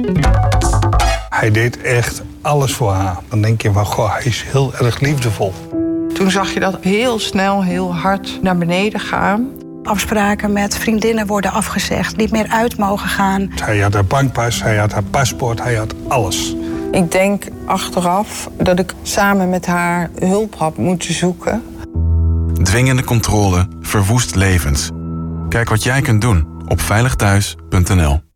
Hij deed echt alles voor haar. Dan denk je van, goh, hij is heel erg liefdevol. Toen zag je dat heel snel, heel hard naar beneden gaan. Afspraken met vriendinnen worden afgezegd, niet meer uit mogen gaan. Hij had haar bankpas, hij had haar paspoort, hij had alles. Ik denk achteraf dat ik samen met haar hulp had moeten zoeken. Dwingende controle verwoest levens. Kijk wat jij kunt doen op veiligthuis.nl.